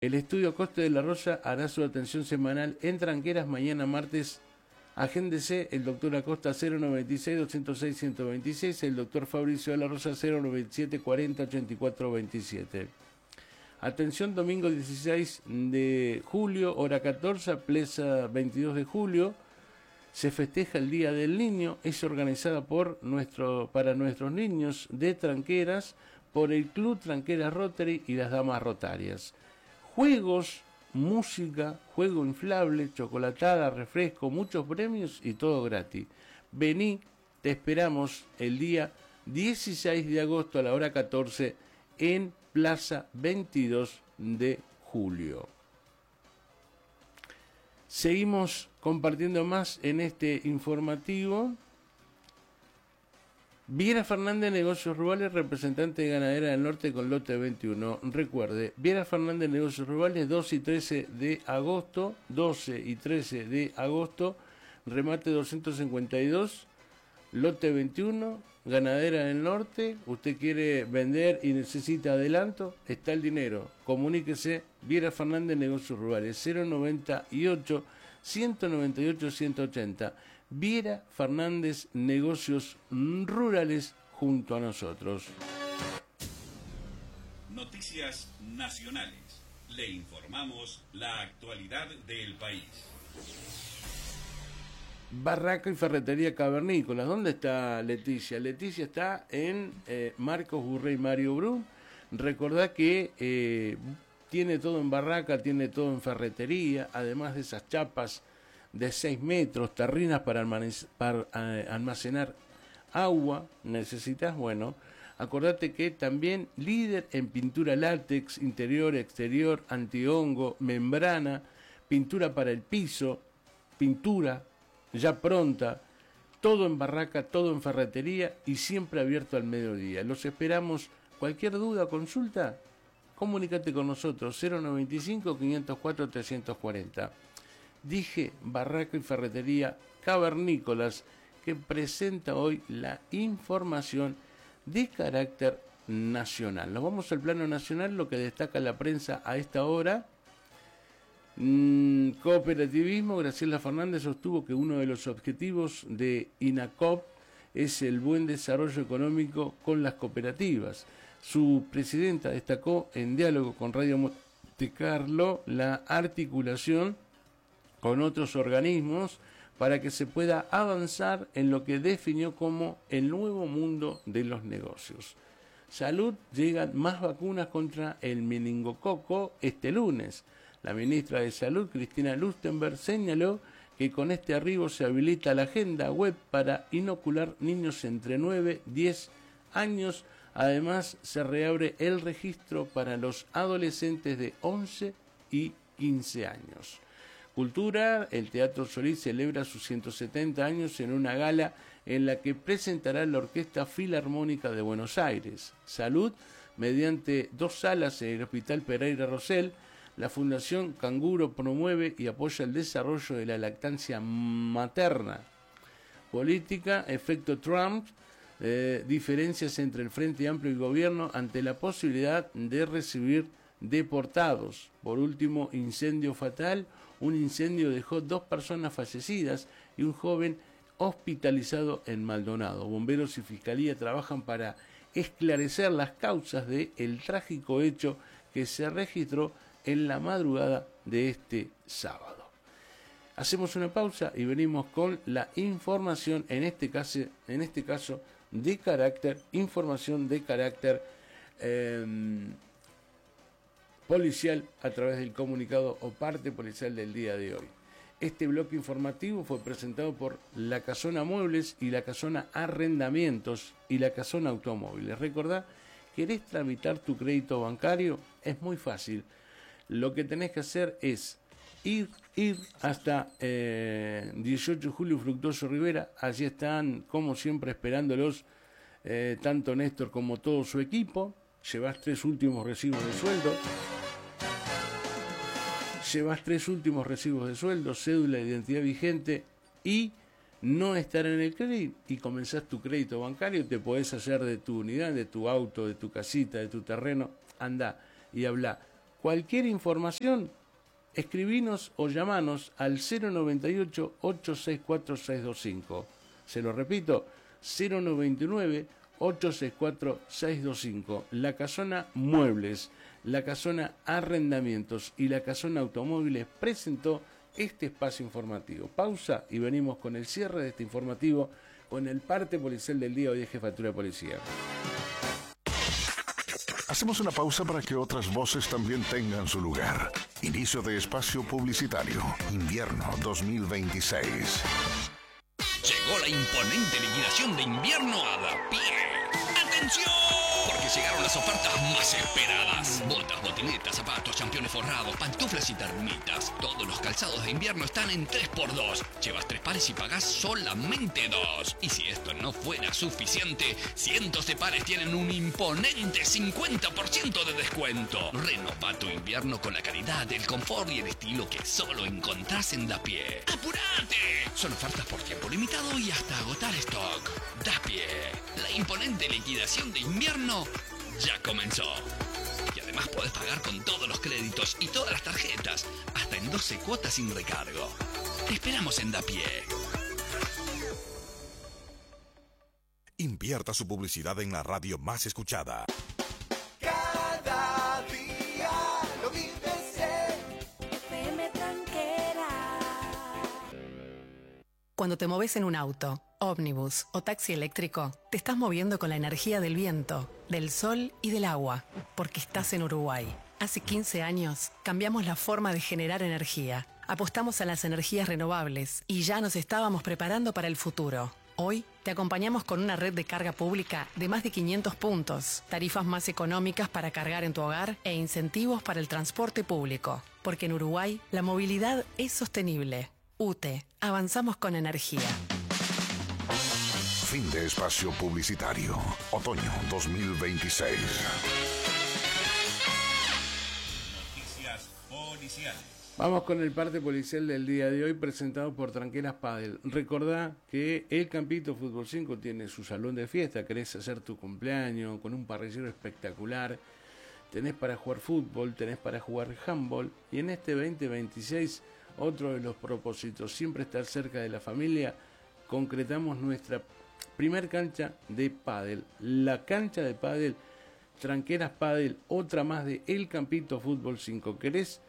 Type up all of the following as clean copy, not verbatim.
El estudio Coste de la Rosa hará su atención semanal en Tranqueras mañana martes. Agéndese el doctor Acosta 096-206-126, el doctor Fabricio de la Rosa 097-40-84-27. Atención, domingo 16 de julio, hora 14, plaza 22 de julio, se festeja el Día del Niño. Es organizada para nuestros niños de Tranqueras por el Club Tranqueras Rotary y las Damas Rotarias. Juegos, música, juego inflable, chocolatada, refresco, muchos premios y todo gratis. Vení, te esperamos el día 16 de agosto a la hora 14 en Plaza 22 de julio. Seguimos compartiendo más en este informativo. Viera Fernández, Negocios Rurales, representante de Ganadera del Norte con lote 21. Recuerde, Viera Fernández, Negocios Rurales, 12 y 13 de agosto, remate 252, lote 21, Ganadera del Norte. Usted quiere vender y necesita adelanto, está el dinero. Comuníquese, Viera Fernández, Negocios Rurales, 098 198 180. Viera Fernández, Negocios Rurales, junto a nosotros. Noticias nacionales. Le informamos la actualidad del país. Barraca y ferretería cavernícolas. ¿Dónde está Leticia? Leticia está en Marcos Burrey Mario Brum. Recordá que tiene todo en barraca, tiene todo en ferretería, además de esas chapas de 6 metros, terrinas para almacenar agua. Necesitas, bueno, acordate que también líder en pintura látex, interior, exterior, antihongo, membrana, pintura para el piso, pintura ya pronta, todo en barraca, todo en ferretería y siempre abierto al mediodía. Los esperamos. Cualquier duda o consulta, comunícate con nosotros, 095-504-340. Dije Barraca y Ferretería Cavernícolas, que presenta hoy la información de carácter nacional. Nos vamos al plano nacional, lo que destaca la prensa a esta hora. Cooperativismo. Graciela Fernández sostuvo que uno de los objetivos de INACOP es el buen desarrollo económico con las cooperativas. Su presidenta destacó en diálogo con Radio Monte Carlo la articulación con otros organismos para que se pueda avanzar en lo que definió como el nuevo mundo de los negocios. Salud, llegan más vacunas contra el meningococo este lunes. La ministra de Salud, Cristina Lustenberg, señaló que con este arribo se habilita la agenda web para inocular niños entre 9 y 10 años. Además, se reabre el registro para los adolescentes de 11 y 15 años. Cultura, el Teatro Solís celebra sus 170 años en una gala en la que presentará la Orquesta Filarmónica de Buenos Aires. Salud, mediante 2 salas en el Hospital Pereira Rosell, la Fundación Canguro promueve y apoya el desarrollo de la lactancia materna. Política, efecto Trump, diferencias entre el Frente Amplio y el gobierno ante la posibilidad de recibir deportados. Por último, incendio fatal. Un incendio dejó 2 personas fallecidas y un joven hospitalizado en Maldonado. Bomberos y Fiscalía trabajan para esclarecer las causas del trágico hecho que se registró en la madrugada de este sábado. Hacemos una pausa y venimos con la información, en este caso de carácter, información de carácter policial a través del comunicado o parte policial del día de hoy. Este bloque informativo fue presentado por La Casona Muebles y La Casona Arrendamientos y La Casona Automóviles. Recordá, ¿querés tramitar tu crédito bancario? Es muy fácil. Lo que tenés que hacer es ir hasta 18 Julio Fructuoso Rivera. Allí están, como siempre, esperándolos tanto Néstor como todo su equipo. Llevas 3 últimos recibos de sueldo. Cédula de identidad vigente y no estar en el crédito, y comenzás tu crédito bancario. Te podés hacer de tu unidad, de tu auto, de tu casita, de tu terreno. Andá y habla Cualquier información, escribinos o llamanos al 098-864-625. Se lo repito, 099-864-625. La Casona Muebles, la Casona Arrendamientos y la Casona Automóviles presentó este espacio informativo. Pausa y venimos con el cierre de este informativo con el parte policial del día hoy de Jefatura de Policía. Hacemos una pausa para que otras voces también tengan su lugar. Inicio de espacio publicitario. Invierno 2026. Llegó la imponente liquidación de invierno a Dapie. ¡Atención! Porque llegaron las ofertas más esperadas. Botas, botinetas, zapatos, championes forrados, pantuflas y termitas. Todos los calzados de invierno están en 3x2. Llevas 3 pares y pagás solamente 2. Y si esto no fuera suficiente, cientos de pares tienen un imponente 50% de descuento. Renova tu invierno con la calidad, el confort y el estilo que solo encontrás en Dapie. ¡Apurate! Son ofertas por tiempo limitado y hasta agotar stock. Dapie, la imponente liquidación de invierno ya comenzó. Y además podés pagar con todos los créditos y todas las tarjetas, hasta en 12 cuotas sin recargo. Te esperamos en Dapie. Invierta su publicidad en la radio más escuchada. Cada día lo vives en FM Tranquera. Cuando te moves en un auto, ómnibus o taxi eléctrico, te estás moviendo con la energía del viento, del sol y del agua, porque estás en Uruguay. Hace 15 años cambiamos la forma de generar energía, apostamos a las energías renovables y ya nos estábamos preparando para el futuro. Hoy te acompañamos con una red de carga pública de más de 500 puntos, tarifas más económicas para cargar en tu hogar e incentivos para el transporte público, porque en Uruguay la movilidad es sostenible. UTE, avanzamos con energía. Fin de espacio publicitario. Otoño 2026. Noticias policiales. Vamos con el parte policial del día de hoy presentado por Tranqueras Padel. Recordá que el Campito Fútbol 5 tiene su salón de fiesta. Querés hacer tu cumpleaños con un parrillero espectacular. Tenés para jugar fútbol, tenés para jugar handball. Y en este 2026, otro de los propósitos, siempre estar cerca de la familia, concretamos nuestra primer cancha de pádel. La cancha de pádel Tranqueras Padel, otra más de El Campito Fútbol 5. ¿Querés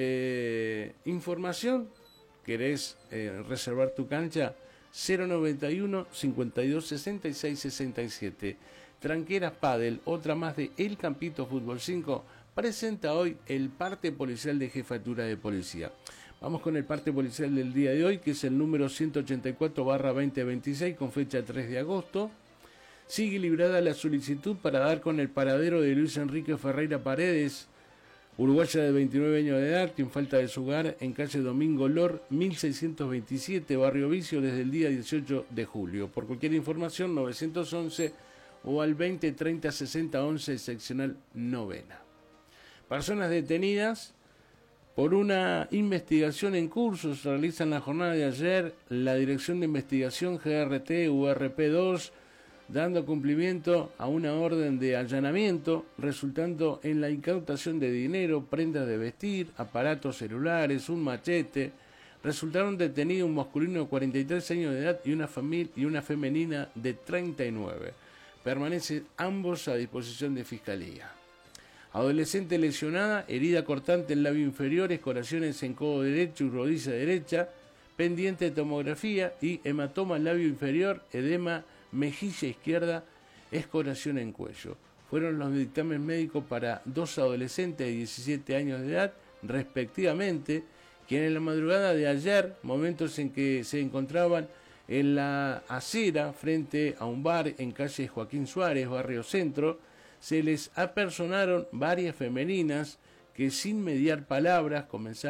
información? ¿Querés reservar tu cancha? 091 52 66 67. Tranqueras Padel, otra más de El Campito Fútbol 5, presenta hoy el parte policial de Jefatura de Policía. Vamos con el parte policial del día de hoy, que es el número 184/2026, con fecha 3 de agosto. Sigue librada la solicitud para dar con el paradero de Luis Enrique Ferreira Paredes, uruguaya de 29 años de edad, quien falta de su hogar en calle Domingo Lor, 1627, Barrio Vicio, desde el día 18 de julio. Por cualquier información, 911 o al 20 30 60 11, seccional novena. Personas detenidas por una investigación en curso. Se realiza en la jornada de ayer la Dirección de Investigación GRT URP2, dando cumplimiento a una orden de allanamiento, resultando en la incautación de dinero, prendas de vestir, aparatos celulares, un machete. Resultaron detenidos un masculino de 43 años de edad y una femenina de 39. Permanecen ambos a disposición de Fiscalía. Adolescente lesionada, herida cortante en labio inferior, escoriaciones en codo derecho y rodilla derecha, pendiente de tomografía y hematoma en labio inferior, edema mejilla izquierda, escoriación en cuello. Fueron los dictámenes médicos para 2 adolescentes de 17 años de edad, respectivamente, quienes en la madrugada de ayer, momentos en que se encontraban en la acera frente a un bar en calle Joaquín Suárez, barrio Centro, se les apersonaron varias femeninas que sin mediar palabras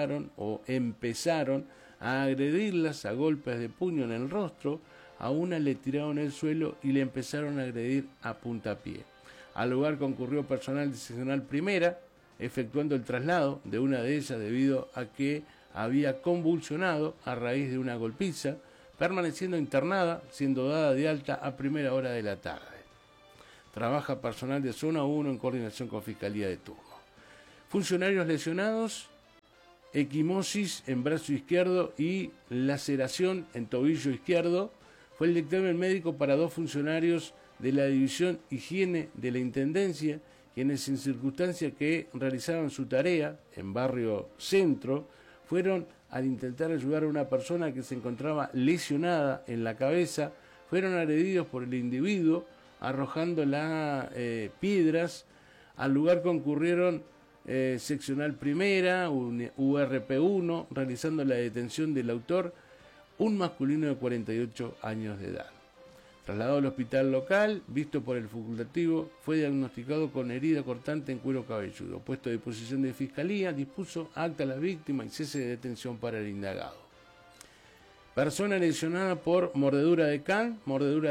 empezaron a agredirlas a golpes de puño en el rostro. A una le tiraron el suelo y le empezaron a agredir a puntapié. Al lugar concurrió personal de seccional primera, efectuando el traslado de una de ellas debido a que había convulsionado a raíz de una golpiza, permaneciendo internada, siendo dada de alta a primera hora de la tarde. Trabaja personal de zona 1 en coordinación con Fiscalía de turno. Funcionarios lesionados, equimosis en brazo izquierdo y laceración en tobillo izquierdo. Fue el dictamen médico para 2 funcionarios de la División Higiene de la Intendencia, quienes en circunstancias que realizaban su tarea en Barrio Centro, fueron al intentar ayudar a una persona que se encontraba lesionada en la cabeza, fueron agredidos por el individuo, arrojando piedras. Al lugar concurrieron seccional primera, URP1, realizando la detención del autor, un masculino de 48 años de edad. Trasladado al hospital local, visto por el facultativo, fue diagnosticado con herida cortante en cuero cabelludo. Puesto a disposición de fiscalía, dispuso acta a la víctima y cese de detención para el indagado. Persona lesionada por mordedura de can,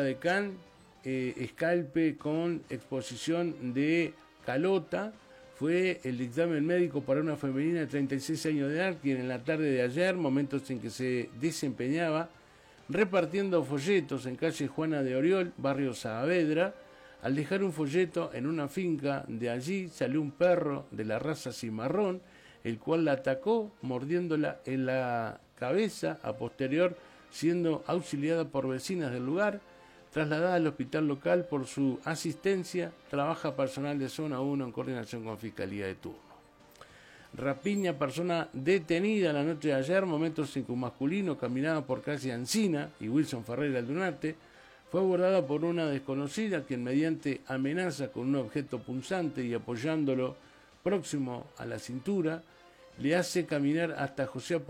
escalpe con exposición de calota. Fue el dictamen médico para una femenina de 36 años de edad, quien en la tarde de ayer, momentos en que se desempeñaba repartiendo folletos en calle Juana de Oriol, barrio Saavedra, al dejar un folleto en una finca de allí, salió un perro de la raza cimarrón, el cual la atacó, mordiéndola en la cabeza, a posterior siendo auxiliada por vecinas del lugar. Trasladada al hospital local por su asistencia, trabaja personal de zona 1 en coordinación con Fiscalía de turno. Rapiña, persona detenida la noche de ayer, momentos en que un masculino caminaba por calle Ancina y Wilson Ferreira Aldunate, fue abordada por una desconocida quien mediante amenaza con un objeto punzante y apoyándolo próximo a la cintura, le hace caminar hasta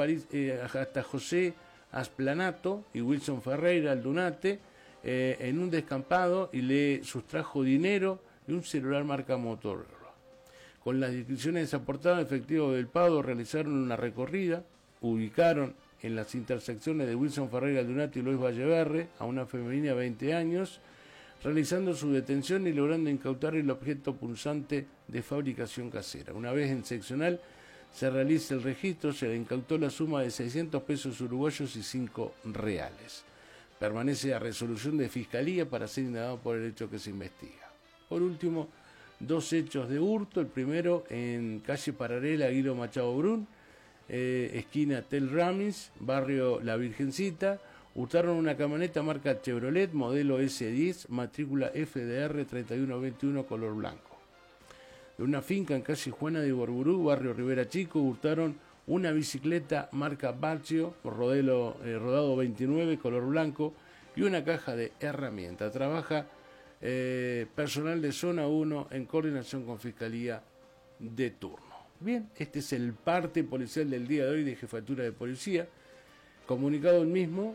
José Asplanato y Wilson Ferreira Aldunate, en un descampado, y le sustrajo dinero y un celular marca Motorola. Con las descripciones aportadas, efectivos del Pado realizaron una recorrida, ubicaron en las intersecciones de Wilson Ferreira Aldunate y Luis Valleverre a una femenina de 20 años, realizando su detención y logrando incautar el objeto punzante de fabricación casera. Una vez en seccional se realiza el registro, se le incautó la suma de 600 pesos uruguayos y 5 reales. Permanece a resolución de Fiscalía para ser indagado por el hecho que se investiga. Por último, 2 hechos de hurto. El primero en calle Paralela, Guido Machado Brun, esquina Tel Ramis, barrio La Virgencita. Hurtaron una camioneta marca Chevrolet, modelo S10, matrícula FDR 3121, color blanco. De una finca en calle Juana de Borburú, barrio Rivera Chico, hurtaron una bicicleta marca Baccio, rodado 29, color blanco, y una caja de herramientas. Trabaja personal de zona 1 en coordinación con Fiscalía de turno. Bien, este es el parte policial del día de hoy de Jefatura de Policía. Comunicado el mismo,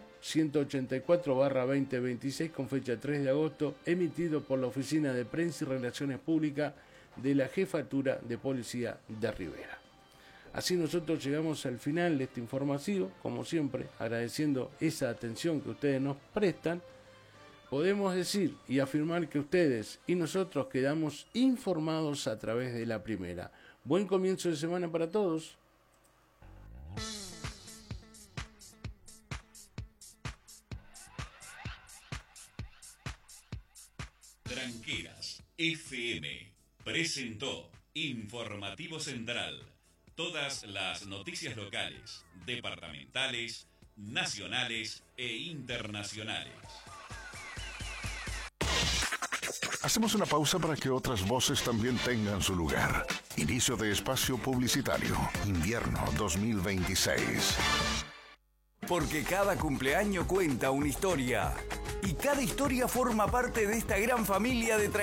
184/2026, con fecha 3 de agosto, emitido por la Oficina de Prensa y Relaciones Públicas de la Jefatura de Policía de Rivera. Así nosotros llegamos al final de este informativo, como siempre, agradeciendo esa atención que ustedes nos prestan. Podemos decir y afirmar que ustedes y nosotros quedamos informados a través de la primera. Buen comienzo de semana para todos. Tranqueras FM presentó Informativo Central. Todas las noticias locales, departamentales, nacionales e internacionales. Hacemos una pausa para que otras voces también tengan su lugar. Inicio de espacio publicitario. Invierno 2026. Porque cada cumpleaños cuenta una historia. Y cada historia forma parte de esta gran familia de